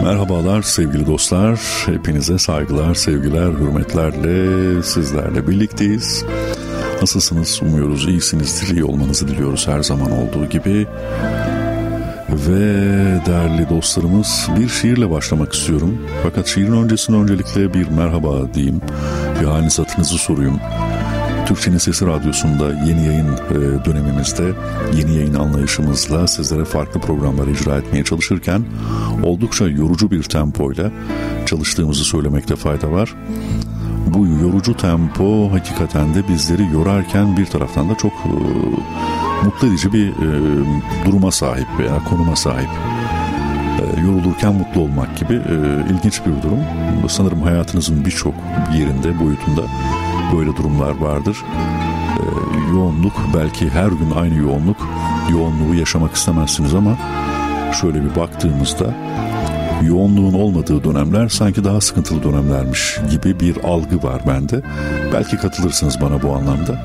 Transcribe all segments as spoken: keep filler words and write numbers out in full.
Merhabalar sevgili dostlar, hepinize saygılar, sevgiler, hürmetlerle sizlerle birlikteyiz. Nasılsınız? Umuyoruz iyisinizdir, iyi olmanızı diliyoruz her zaman olduğu gibi. Ve değerli dostlarımız, bir şiirle başlamak istiyorum. Fakat şiirin öncesinde öncelikle bir merhaba diyeyim, bir haliniz hatırınızı sorayım. Türkçenin Sesi Radyosu'nda yeni yayın dönemimizde yeni yayın anlayışımızla sizlere farklı programlar icra etmeye çalışırken oldukça yorucu bir tempoyla çalıştığımızı söylemekte fayda var. Bu yorucu tempo hakikaten de bizleri yorarken bir taraftan da çok e, mutlu edici bir e, duruma sahip veya konuma sahip. E, yorulurken mutlu olmak gibi e, ilginç bir durum. Sanırım hayatınızın birçok yerinde, boyutunda böyle durumlar vardır. Ee, yoğunluk, belki her gün aynı yoğunluk, yoğunluğu yaşamak istemezsiniz ama şöyle bir baktığımızda yoğunluğun olmadığı dönemler sanki daha sıkıntılı dönemlermiş gibi bir algı var bende. Belki katılırsınız bana bu anlamda.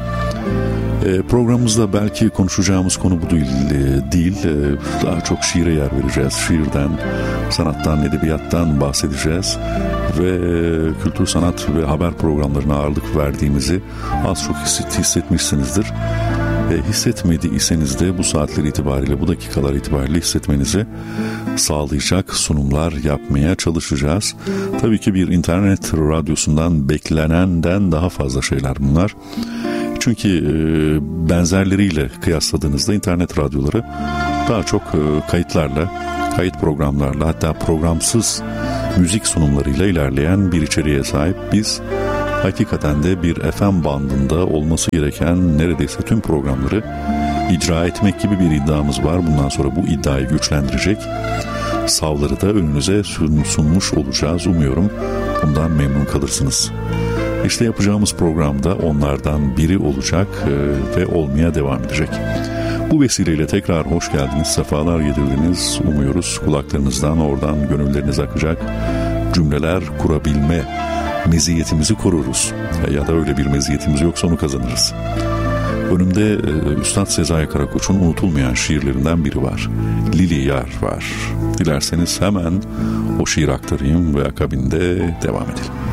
Ee, programımızda belki konuşacağımız konu bu değil, değil. Ee, daha çok şiire yer vereceğiz. Şiirden, sanattan, edebiyattan bahsedeceğiz. Ve kültür, sanat ve haber programlarına ağırlık verdiğimizi az çok hissetmişsinizdir. E, hissetmediyseniz de bu saatler itibariyle, bu dakikalar itibariyle hissetmenizi sağlayacak sunumlar yapmaya çalışacağız. Tabii ki bir internet radyosundan beklenenden daha fazla şeyler bunlar. Çünkü e, benzerleriyle kıyasladığınızda internet radyoları daha çok e, kayıtlarla, kayıt programlarla, hatta programsız müzik sunumlarıyla ilerleyen bir içeriğe sahip. Biz hakikaten de bir F M bandında olması gereken neredeyse tüm programları icra etmek gibi bir iddiamız var. Bundan sonra bu iddiayı güçlendirecek savları da önünüze sunmuş olacağız. Umuyorum bundan memnun kalırsınız. İşte yapacağımız programda onlardan biri olacak ve olmaya devam edecek. Bu vesileyle tekrar hoş geldiniz, sefalar getirdiniz. Umuyoruz kulaklarınızdan, oradan gönülleriniz akacak cümleler kurabilme meziyetimizi koruruz. Ya da öyle bir meziyetimiz yoksa onu kazanırız. Önümde e, Üstad Sezai Karakoç'un unutulmayan şiirlerinden biri var. Lili Yar var. Dilerseniz hemen o şiir aktarayım ve akabinde devam edelim.